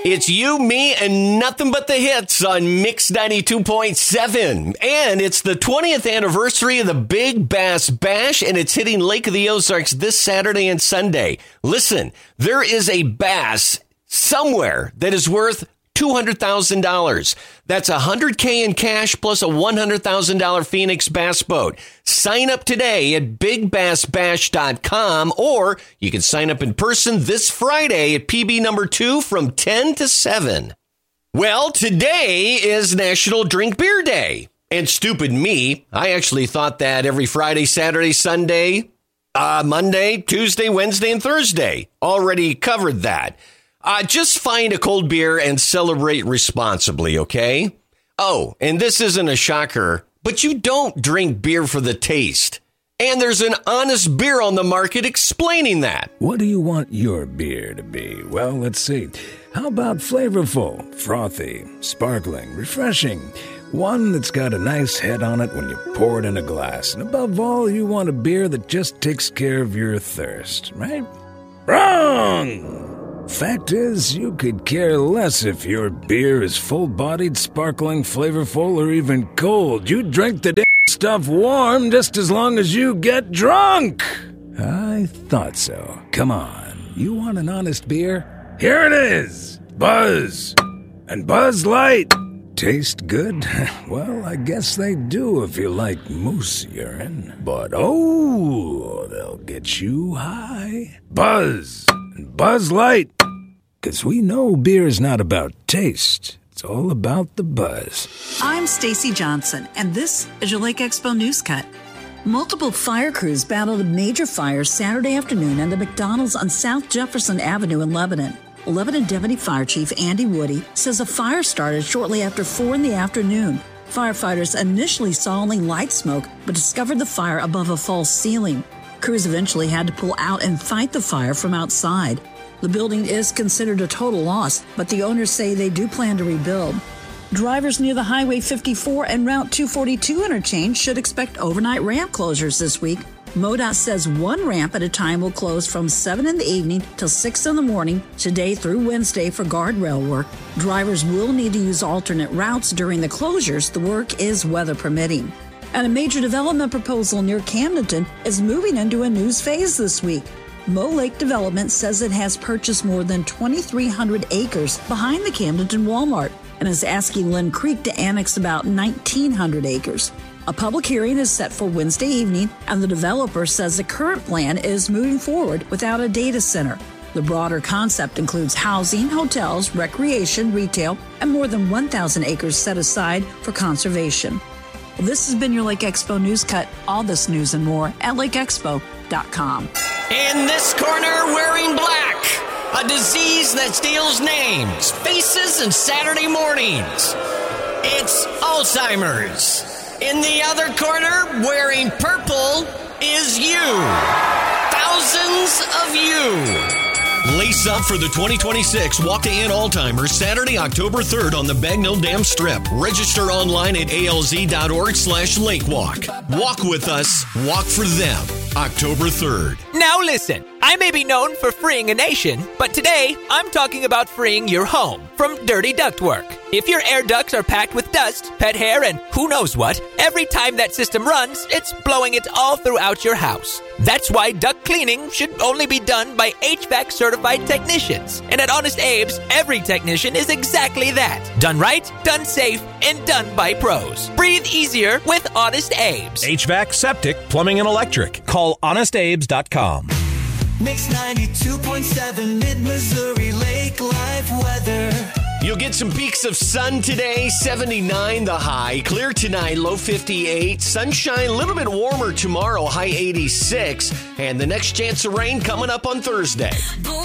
It's you, me, and nothing but the hits on Mix 92.7. And it's the 20th anniversary of the Big Bass Bash, and it's hitting Lake of the Ozarks this Saturday and Sunday. Listen, there is a bass somewhere that is worth $200,000. That's $100K in cash plus a $100,000 Phoenix bass boat. Sign up today at BigBassBash.com, or you can sign up in person this Friday at PB number 2 from 10 to 7. Well, today is National Drink Beer Day. And stupid me, I actually thought that every Friday, Saturday, Sunday, Monday, Tuesday, Wednesday, and Thursday. Already covered that. Just find a cold beer and celebrate responsibly, okay? Oh, and this isn't a shocker, but you don't drink beer for the taste. And there's an honest beer on the market explaining that. What do you want your beer to be? Well, let's see. How about flavorful, frothy, sparkling, refreshing? One that's got a nice head on it when you pour it in a glass. And above all, you want a beer that just takes care of your thirst, right? Wrong! Fact is, you could care less if your beer is full-bodied, sparkling, flavorful, or even cold. You drink the damn stuff warm just as long as you get drunk. I thought so. Come on, you want an honest beer? Here it is! Buzz! And Buzz Light! Taste good? Well, I guess they do if you like moose urine. But oh, they'll get you high. Buzz! And Buzz Light! 'Cause we know beer is not about taste. It's all about the buzz. I'm Stacy Johnson, and this is your Lake Expo News Cut. Multiple fire crews battled a major fire Saturday afternoon at the McDonald's on South Jefferson Avenue in Lebanon. Lebanon Deputy Fire Chief Andy Woody says a fire started shortly after 4 in the afternoon. Firefighters initially saw only light smoke, but discovered the fire above a false ceiling. Crews eventually had to pull out and fight the fire from outside. The building is considered a total loss, but the owners say they do plan to rebuild. Drivers near the Highway 54 and Route 242 interchange should expect overnight ramp closures this week. MoDOT says one ramp at a time will close from 7 in the evening till 6 in the morning today through Wednesday for guardrail work. Drivers will need to use alternate routes during the closures. The work is weather permitting. And a major development proposal near Camdenton is moving into a news phase this week. Mo Lake Development says it has purchased more than 2,300 acres behind the Camdenton Walmart and is asking Lynn Creek to annex about 1,900 acres. A public hearing is set for Wednesday evening, and the developer says the current plan is moving forward without a data center. The broader concept includes housing, hotels, recreation, retail, and more than 1,000 acres set aside for conservation. Well, this has been your Lake Expo News Cut. All this news and more at lakeexpo.com. In this corner, wearing black, a disease that steals names, faces, and Saturday mornings. It's Alzheimer's. In the other corner, wearing purple, is you. Thousands of you. Lace up for the 2026 Walk to End Alzheimer's Saturday, October 3rd on the Bagnell Dam Strip. Register online at alz.org/lakewalk. Walk with us, walk for them. October 3rd. Now listen, I may be known for freeing a nation, but today I'm talking about freeing your home from dirty ductwork. If your air ducts are packed with dust, pet hair, and who knows what, every time that system runs, it's blowing it all throughout your house. That's why duct cleaning should only be done by HVAC certified technicians. And at Honest Abe's, every technician is exactly that. Done right, done safe, and done by pros. Breathe easier with Honest Abe's. HVAC, septic, plumbing, and electric. Call HonestAbes.com. Mix 92.7 Mid-Missouri Lake Life weather. You'll get some peaks of sun today, 79 the high. Clear tonight, low 58. Sunshine, a little bit warmer tomorrow, high 86. And the next chance of rain coming up on Thursday.